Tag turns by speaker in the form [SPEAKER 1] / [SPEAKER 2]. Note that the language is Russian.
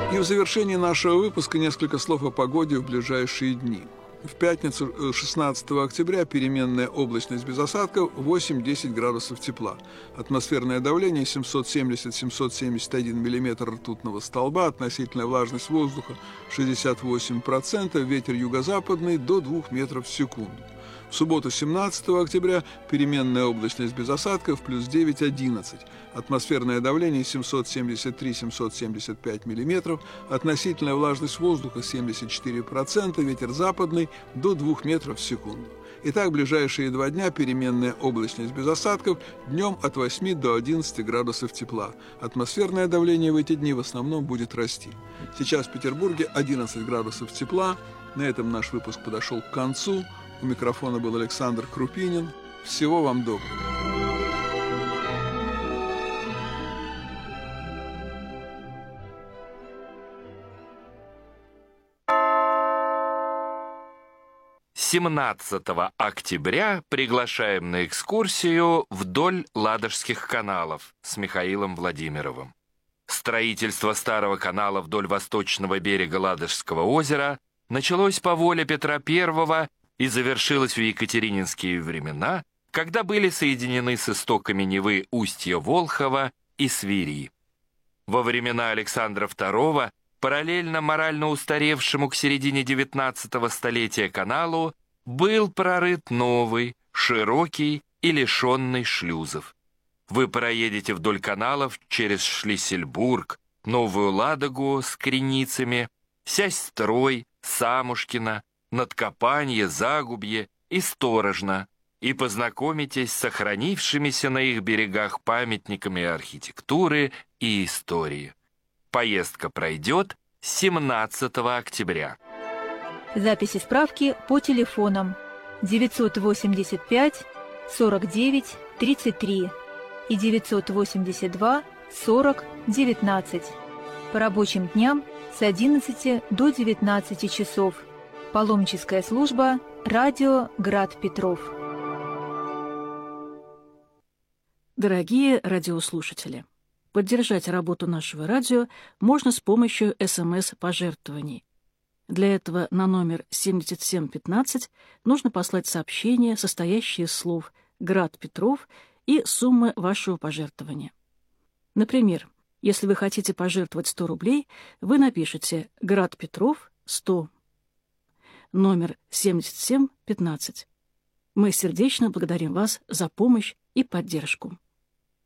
[SPEAKER 1] И в завершении нашего выпуска несколько слов о погоде в ближайшие дни. В пятницу 16 октября переменная облачность без осадков, 8-10 градусов тепла. Атмосферное давление 770-771 мм ртутного столба, относительная влажность воздуха 68%, ветер юго-западный до 2 метров в секунду. В субботу 17 октября переменная облачность без осадков, плюс 9-11. Атмосферное давление 773-775 мм, относительная влажность воздуха 74%, ветер западный до 2 метров в секунду. Итак, ближайшие 2 дня переменная облачность без осадков, днем от 8 до 11 градусов тепла. Атмосферное давление в эти дни в основном будет расти. Сейчас в Петербурге 11 градусов тепла. На этом наш выпуск подошел к концу. У микрофона был Александр Крупинин. Всего вам доброго.
[SPEAKER 2] С 17 октября приглашаем на экскурсию вдоль Ладожских каналов с Михаилом Владимировым. Строительство старого канала вдоль восточного берега Ладожского озера началось по воле Петра I и завершилось в екатерининские времена, когда были соединены с истоками Невы устья Волхова и Свири. Во времена Александра II, параллельно морально устаревшему к середине XIX столетия каналу, был прорыт новый, широкий и лишенный шлюзов. Вы проедете вдоль каналов через Шлиссельбург, Новую Ладогу с Креницами, Сясь-Строй, Самушкино, Надкопанье, Загубье и Сторожно и познакомитесь с сохранившимися на их берегах памятниками архитектуры и истории. Поездка пройдет 17 октября.
[SPEAKER 3] Записи справки по телефонам 985 49 33 и 982 40 19. По рабочим дням с 11 до 19 часов. Паломническая служба «Радио Град Петров».
[SPEAKER 4] Дорогие радиослушатели, поддержать работу нашего радио можно с помощью СМС-пожертвований. Для этого на номер 7715 нужно послать сообщение, состоящее из слов «Град Петров» и суммы вашего пожертвования. Например, если вы хотите пожертвовать 100 рублей, вы напишите «Град Петров 100». Номер 7715. Мы сердечно благодарим вас за помощь и поддержку.